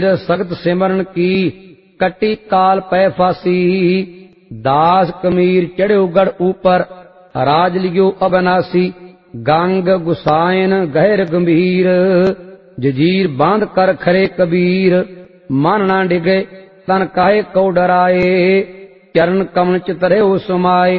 सख्त सिमरन की कटी काल पै फासी। दास कमीर चढ़्यो गढ़ ऊपर राज लियो अबनासी। गंग गुसायन गहर गंभीर जजीर बांध कर खरे कबीर। मन ना डिगे तन काहे को डराए चरण कमल चितरे समाए।